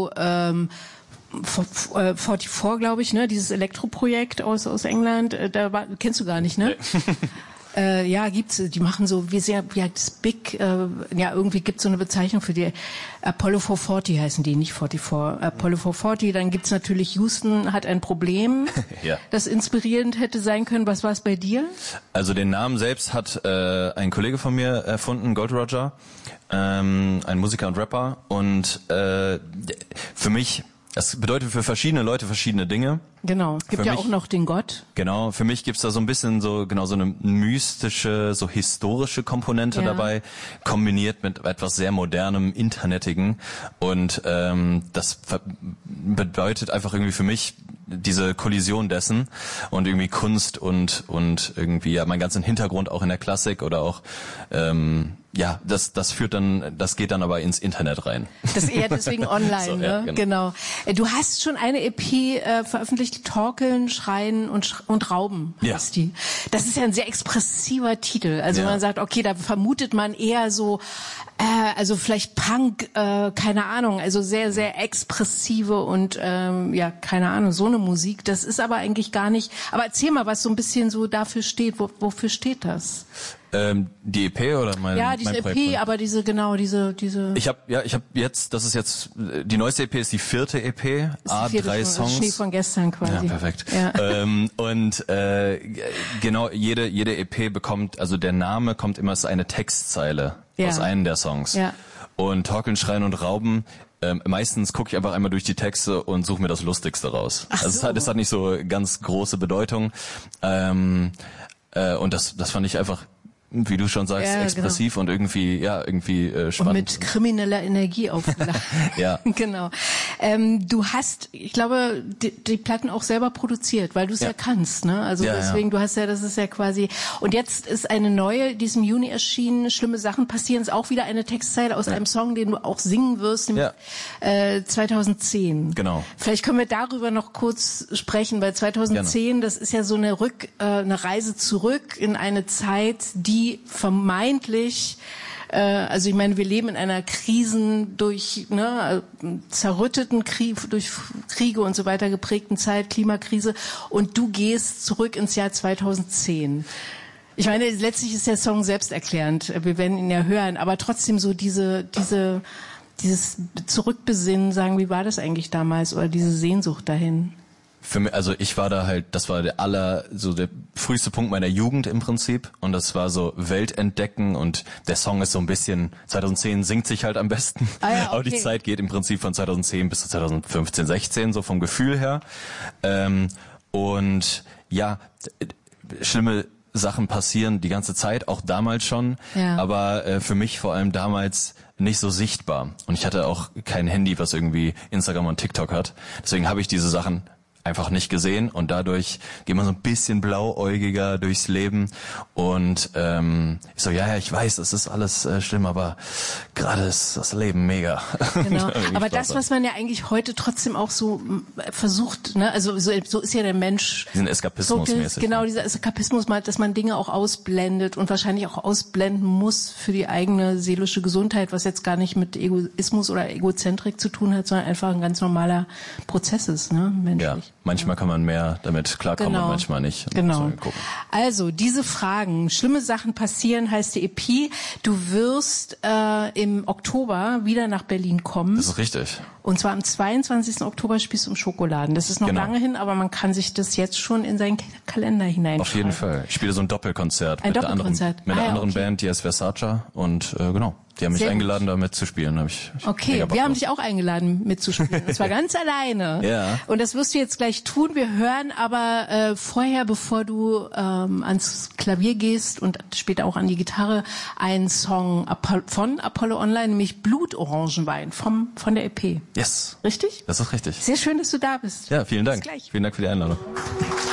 so 44, glaube ich, ne, dieses Elektroprojekt aus England, kennst du gar nicht, ne? Nee. Ja, gibt's, die machen so, wie das Big, ja, irgendwie gibt's so eine Bezeichnung für die Apollo 440 heißen die, nicht 44, Apollo 440, dann gibt's natürlich Houston hat ein Problem, ja. Das inspirierend hätte sein können. Was war es bei dir? Also den Namen selbst hat ein Kollege von mir erfunden, Gold Roger, ein Musiker und Rapper, und für mich, das bedeutet für verschiedene Leute verschiedene Dinge. Genau, es gibt ja auch noch den Gott. Genau, für mich gibt's da so ein bisschen so eine mystische, so historische Komponente dabei, kombiniert mit etwas sehr modernem, internetigen, und das bedeutet einfach irgendwie für mich diese Kollision dessen und irgendwie Kunst und irgendwie ja meinen ganzen Hintergrund auch in der Klassik oder auch ja, das geht dann aber ins Internet rein. Das eher deswegen online, so, ne? Ja, genau. Du hast schon eine EP veröffentlicht, Torkeln, Schreien und Rauben heißt die. Das ist ja ein sehr expressiver Titel. Also man sagt, okay, da vermutet man eher so, also vielleicht Punk, keine Ahnung, also sehr, sehr expressive und ja, keine Ahnung, so eine Musik. Das ist aber eigentlich gar nicht. Aber erzähl mal, was so ein bisschen so dafür steht. Wofür steht das? Die EP oder mein diese mein EP, aber diese. Ich habe jetzt, das ist jetzt die neueste EP, ist die 4. EP, A3 Songs. Schnee von gestern quasi. Ja, perfekt. Ja. Und genau, jede EP bekommt, also der Name kommt immer als eine Textzeile aus einem der Songs. Ja. Und Torkeln, Schreien und Rauben, meistens gucke ich einfach einmal durch die Texte und suche mir das Lustigste raus. Ach also so. das hat nicht so ganz große Bedeutung. Und das fand ich einfach, wie du schon sagst, expressiv und irgendwie spannend. Und mit krimineller Energie aufgeladen. Ja. Genau. Du hast, ich glaube, die Platten auch selber produziert, weil du es ja kannst, ne? Also deswegen, du hast ja, das ist ja quasi, und jetzt ist eine neue, die ist im Juni erschienen, Schlimme Sachen passieren, ist auch wieder eine Textzeile aus einem Song, den du auch singen wirst, 2010. Genau. Vielleicht können wir darüber noch kurz sprechen, weil 2010, das ist ja so eine Reise zurück in eine Zeit, die vermeintlich, also ich meine, wir leben in einer zerrütteten durch Kriege und so weiter geprägten Zeit, Klimakrise, und du gehst zurück ins Jahr 2010. Ich meine, letztlich ist der Song selbsterklärend, wir werden ihn ja hören, aber trotzdem so dieses Zurückbesinnen, sagen, wie war das eigentlich damals, oder diese Sehnsucht dahin? Für mich, also ich war da halt, das war der früheste Punkt meiner Jugend im Prinzip, und das war so Weltentdecken, und der Song ist so ein bisschen, 2010 singt sich halt am besten, aber die Zeit geht im Prinzip von 2010 bis zu 2015, 16, so vom Gefühl her, und ja, schlimme Sachen passieren die ganze Zeit, auch damals schon, aber für mich vor allem damals nicht so sichtbar, und ich hatte auch kein Handy, was irgendwie Instagram und TikTok hat, deswegen habe ich diese Sachen einfach nicht gesehen, und dadurch geht man so ein bisschen blauäugiger durchs Leben, und ich so, ich weiß, es ist alles schlimm, aber gerade ist das Leben mega. Genau, aber das, was man ja eigentlich heute trotzdem auch so versucht, ne, also so ist ja der Mensch. Diesen Eskapismus-mäßig. Genau, dieser Eskapismus, dass man Dinge auch ausblendet und wahrscheinlich auch ausblenden muss für die eigene seelische Gesundheit, was jetzt gar nicht mit Egoismus oder Egozentrik zu tun hat, sondern einfach ein ganz normaler Prozess ist, ne, menschlich. Ja. Manchmal kann man mehr damit klarkommen und manchmal nicht. Genau. Also, diese Fragen, schlimme Sachen passieren, heißt die EP. Du wirst im Oktober wieder nach Berlin kommen. Das ist richtig. Und zwar am 22. Oktober spielst du im Schokoladen. Das ist noch lange hin, aber man kann sich das jetzt schon in seinen Kalender hineinschreiben. Auf jeden Fall. Ich spiele so ein Doppelkonzert. Mit einer anderen Band, die heißt Versace. Und genau. Die haben mich eingeladen, da mitzuspielen. Okay, wir haben dich auch eingeladen, mitzuspielen. Und zwar ganz alleine. Ja. Und das wirst du jetzt gleich tun. Wir hören aber vorher, bevor du ans Klavier gehst und später auch an die Gitarre, einen Song von Apollo Online, nämlich Blutorangenwein von der EP. Yes. Richtig? Das ist richtig. Sehr schön, dass du da bist. Ja, vielen Dank. Bis gleich. Vielen Dank für die Einladung.